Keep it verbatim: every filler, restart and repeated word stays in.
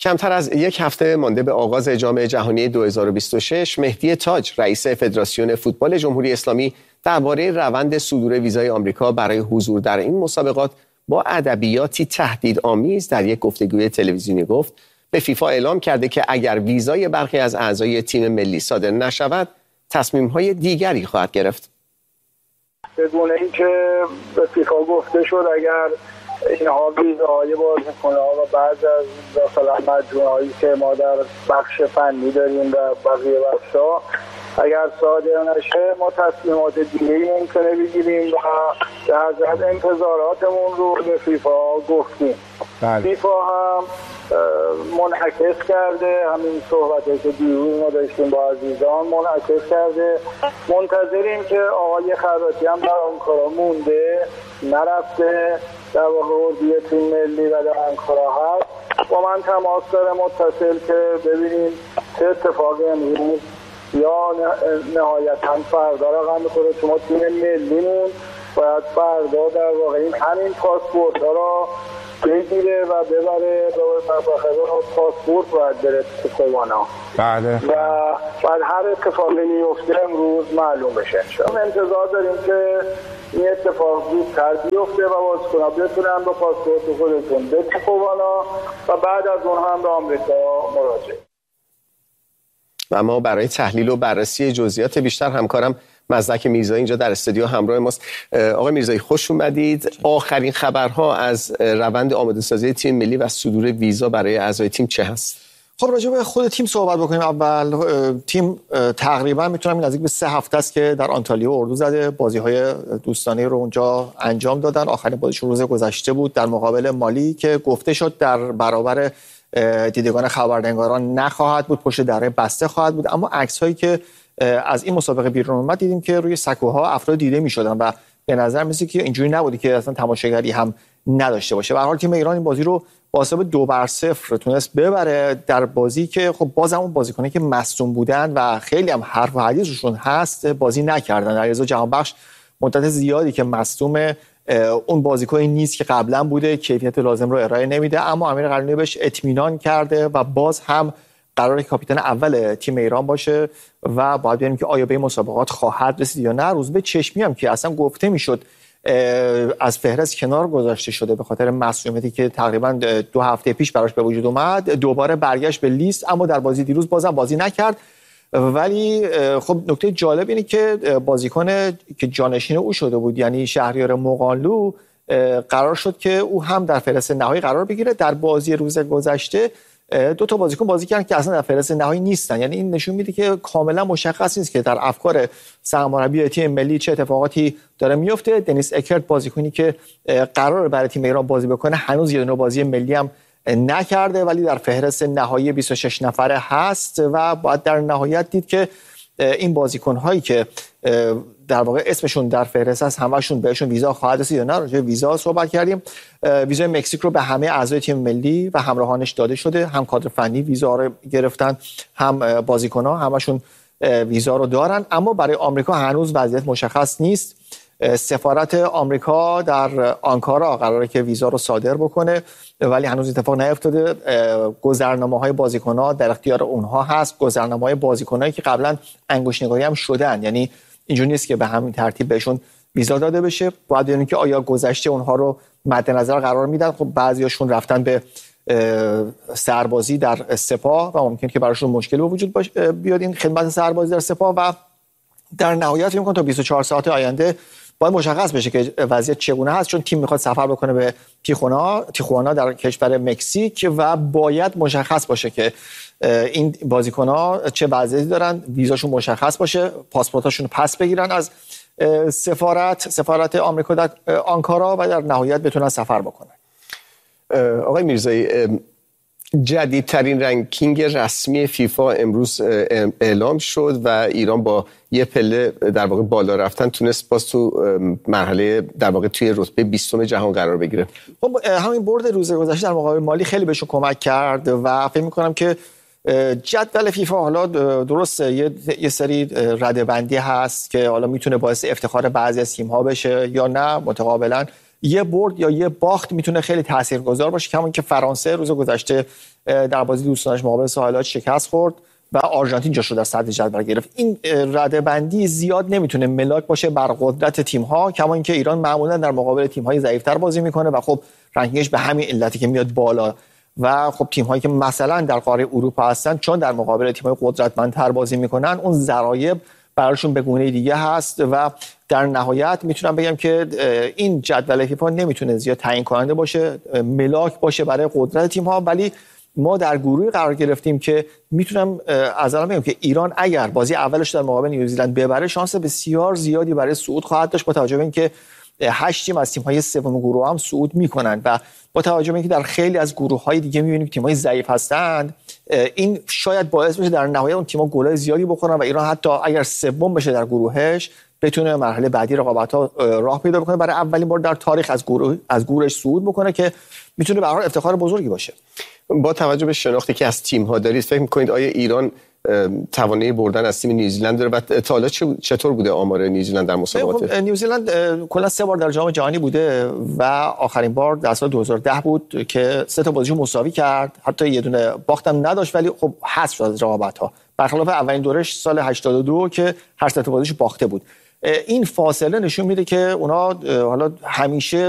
کمتر از یک هفته مانده به آغاز جام جهانی دو هزار و بیست و شش، مهدی تاج، رئیس فدراسیون فوتبال جمهوری اسلامی، درباره روند صدور ویزای آمریکا برای حضور در این مسابقات با ادبیاتی تهدیدآمیز در یک گفتگوی تلویزیونی گفت به فیفا اعلام کرده که اگر ویزای برخی از اعضای تیم ملی صادر نشود، تصمیم‌های دیگری خواهد گرفت. بدون اینکه به فیفا گفته شد اگر اینها ویزاهای بازیکن‌ها و بعض از مثلا مجموعه‌هایی که ما در بخش فنی داریم و بقیه بخش‌ها اگر صادر نشه، ما تصمیمات دیگه‌ای ممکنه بگیریم و در ضمن انتظاراتمون رو به فیفا گفتیم. بله. فیفا هم منعکس کرده همین صحبتی که دیروز ما داشتیم با عزیزان، منعکس کرده. منتظریم که آقای خراطی هم در آنکارا مونده، نرفته، در واقع اردوی تیم ملی و در آنکارا هست. با من تماس داره متصل که ببینیم چه اتفاقی امروز یا نهایتاً فردا رقم می‌خوره، چون تیم ملیمون باید فردا در واقع این همین پاسپورت ها را بگیره و ببره و پاسپورت باید بره تو کوانا. بله. و بعد هر اتفاقی میفته امروز معلوم بشه. ما انتظار داریم که این اتفاق زودتر بیفته و بازیکن‌ها بتونن با پاسپورت خودشون به کوانا و بعد از اون هم به آمریکا مراجعه. و ما برای تحلیل و بررسی جزئیات بیشتر همکارم مزدک میرزایی اینجا در استودیو همراه ماست. آقای میرزایی خوش اومدید. آخرین خبرها از روند آماده سازی تیم ملی و صدور ویزا برای اعضای تیم چه هست؟ خب راجع به خود تیم صحبت بکنیم. اول تیم تقریبا میتونم نزدیک به سه هفته است که در آنتالیا اردو زده، بازی‌های دوستانه رو اونجا انجام دادن. آخرین بازیشون روز گذشته بود در مقابل مالی که گفته شد در برابر دیدگان خبرنگاران نخواهد بود، پشت دره بسته خواهد بود. اما عکس‌هایی که از این مسابقه بیرون اومد دیدیم که روی سکوها افراد دیده می‌شدن و به نظر میاد که اینجوری نبودی که اصلا تماشاگری هم نداشته باشه. به هر حال تیم ایران این بازی رو با حساب دو بر صفر تونست ببره در بازی که خب باز همون بازیکنایی که مصدوم بودن و خیلی هم حرف و حدیثشون هست بازی نکردن. علیرضا جهانبخش مدت زیادی که مصدوم، اون بازیکنی نیست که قبلا بوده، کیفیت لازم رو ارائه نمیده، اما امیر قلعه‌نویی بهش اطمینان کرده و باز هم قراره که کاپیتان اول تیم ایران باشه و باید ببینیم که آیا به این مسابقات خواهد رسید یا نه. روزبه چشمی هم که اصلا گفته میشد از فهرست کنار گذاشته شده به خاطر مسئولیتی که تقریبا دو هفته پیش براش به وجود اومد، دوباره برگشت به لیست، اما در بازی دیروز بازم بازی نکرد. ولی خب نکته جالب اینه که بازیکن که جانشین او شده بود یعنی شهریار مقانلو قرار شد که او هم در فهرست نهایی قرار بگیره. در بازی روز گذشته دو تا بازیکن بازی کردن که اصلا در فهرست نهایی نیستن، یعنی این نشون میده که کاملا مشخص نیست که در افکار سرمربی تیم ملی چه اتفاقاتی داره میفته. دنیس اکرت بازیکنی که قرار برای تیم ایران بازی بکنه هنوز یه دونه بازی ملی هم نکرده، ولی در فهرست نهایی بیست و شش نفره هست و باید در نهایت دید که این بازیکن هایی که در واقع اسمشون در فهرست هست همشون بهشون ویزا خواهد رسید یا نه. راجع به ویزا صحبت کردیم. ویزای مکزیک رو به همه اعضای تیم ملی و همراهانش داده شده، هم کادر فنی ویزا رو گرفتن، هم بازیکن‌ها همشون ویزا رو دارن. اما برای آمریکا هنوز وضعیت مشخص نیست. سفارت آمریکا در آنکارا قراره که ویزا رو صادر بکنه ولی هنوز اتفاق نیفتاده. گذرنامه‌های بازیکن‌ها در اختیار اونها هست، گذرنامه‌های بازیکنایی که قبلا انگشت‌نگاری هم شدن، یعنی اینجوری نیست که به همین ترتیب بهشون ویزا داده بشه. باید ببینیم که آیا گذشته اونها رو مد نظر قرار میدن. خب بعضیاشون رفتن به سربازی در سپاه و ممکن که براشون مشکل به وجود بیاد این خدمت سربازی در سپاه و در نهایت فکر می‌کنم تا بیست و چهار ساعت آینده باید مشخص بشه که وضعیت چگونه هست، چون تیم میخواد سفر بکنه به تیخوانا تیخوانا در کشور مکزیک و باید مشخص باشه که این بازیکن‌ها چه وضعیتی دارن، ویزاشون مشخص باشه، پاسپورتاشون پس بگیرن از سفارت سفارت آمریکا در آنکارا و در نهایت بتونن سفر بکنن. آقای میرزایی، جدیدترین رنکینگ رسمی فیفا امروز اعلام شد و ایران با یه پله در واقع بالا رفتن تونست باز تو مرحله در واقع توی رتبه بیستم جهان قرار بگیره. خب همین برد روز گذشته در مقابل مالی خیلی بهشون کمک کرد و فکر می‌کنم که جدول فیفا حالا درسته یه, یه سری ردبندی هست که حالا میتونه باعث افتخار بعضی از تیم‌ها بشه یا نه، متقابلا یه برد یا یه باخت میتونه خیلی تاثیرگذار باشه، کما اینکه فرانسه روز گذشته در بازی دوستانش مقابل ساحل شکست خورد و آرژانتین جاش رو در صدر جدول گرفت. این رده‌بندی زیاد نمیتونه ملاک باشه بر قدرت تیم‌ها، کما اینکه ایران معمولا در مقابل تیم‌های ضعیف‌تر بازی میکنه و خب رنکینگش به همین علتی که میاد بالا و خب تیم‌هایی که مثلا در قاره اروپا هستن چون در مقابل تیم‌های قدرتمندتر بازی میکنن اون ضرایب براشون به گونه دیگه هست و در نهایت میتونم بگم که این جدول فیفا نمیتونه زیاد تعیین کننده باشه، ملاک باشه برای قدرت تیم‌ها. ولی ما در گروهی قرار گرفتیم که میتونم از الان بگم که ایران اگر بازی اولش در مقابل نیوزیلند ببره شانس بسیار زیادی برای صعود خواهد داشت، با توجه به اینکه هشت تیم از تیم‌های سوم گروه هم صعود میکنن و با توجه به اینکه در خیلی از گروه‌های دیگه می‌بینیم تیم‌های ضعیف هستند، این شاید باعث بشه در نهایت اون تیم‌ها گل‌های زیادی بخورن و ایران حتی اگر سوم بشه در گروهش بتونه مرحله بعدی رقابت‌ها راه پیدا بکنه، برای اولین بار در تاریخ از گروه از گروهش صعود بکنه که میتونه به هر حال افتخار بزرگی باشه. با توجه به شناختی که از تیم‌ها دارید فکر می‌کنید آیا ایران توانایی بردن از تیم نیوزیلند داره و تا حالا چطور بوده آمار نیوزیلند در مسابقات؟ نیوزیلند کلا سه بار در جام جهانی بوده و آخرین بار در سال دو هزار و ده بود که سه تا بازیشو مساوی کرد، حتی یه دونه باختم نداشت ولی خب حذف شد از رقابت‌ها، برخلاف اولین دورش سال هشتاد و دو که هر سه تا بازیشو باخته بود. این فاصله نشون میده که اونا حالا همیشه